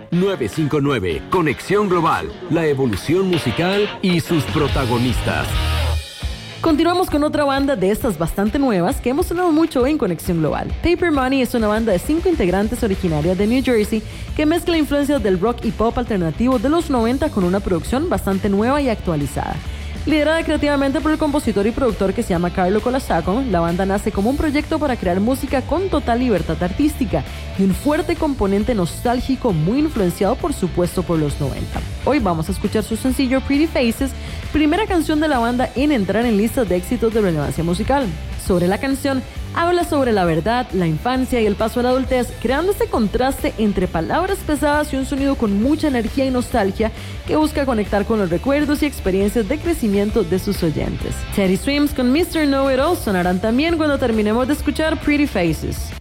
959, Conexión Global, la evolución musical y sus protagonistas. Continuamos con otra banda de estas bastante nuevas que hemos sonado mucho en Conexión Global. Paper Money es una banda de 5 integrantes originaria de New Jersey que mezcla influencias del rock y pop alternativo de los 90 con una producción bastante nueva y actualizada. Liderada creativamente por el compositor y productor que se llama Carlo Colasaco, la banda nace como un proyecto para crear música con total libertad artística y un fuerte componente nostálgico muy influenciado por supuesto por los 90. Hoy vamos a escuchar su sencillo Pretty Faces, primera canción de la banda en entrar en listas de éxitos de relevancia musical. Sobre la canción, habla sobre la verdad, la infancia y el paso a la adultez, creando este contraste entre palabras pesadas y un sonido con mucha energía y nostalgia que busca conectar con los recuerdos y experiencias de crecimiento de sus oyentes. Teddy Swims con Mr. Know It All sonarán también cuando terminemos de escuchar Pretty Faces.